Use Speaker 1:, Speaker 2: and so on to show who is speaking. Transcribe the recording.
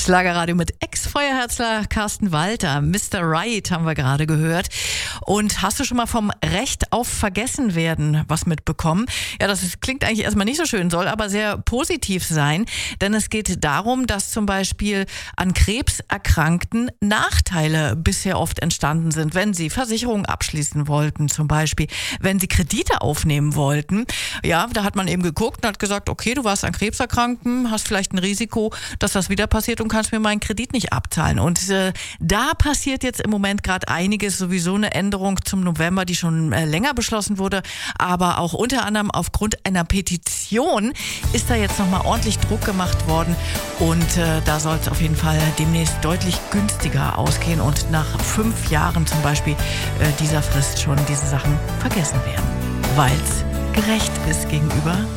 Speaker 1: Schlagerradio mit Ex-Feuerherzler Carsten Walter. Mr. Right haben wir gerade gehört. Und hast du schon mal vom Recht auf Vergessenwerden was mitbekommen? Ja, klingt eigentlich erstmal nicht so schön, soll aber sehr positiv sein. Denn es geht darum, dass zum Beispiel an Krebserkrankten Nachteile bisher oft entstanden sind, wenn sie Versicherungen abschließen wollten zum Beispiel, wenn sie Kredite aufnehmen wollten. Ja, da hat man eben geguckt und hat gesagt, okay, du warst an Krebs erkrankt, hast vielleicht ein Risiko, dass das wieder passiert und kannst mir meinen Kredit nicht abzahlen. Und da passiert jetzt im Moment gerade einiges, sowieso eine Änderung zum November, die schon länger beschlossen wurde, aber auch unter anderem aufgrund einer Petition ist da jetzt nochmal ordentlich Druck gemacht worden und da soll es auf jeden Fall demnächst deutlich günstiger ausgehen und nach 5 Jahren zum Beispiel dieser Frist schon diese Sachen vergessen werden, weil es gerecht ist gegenüber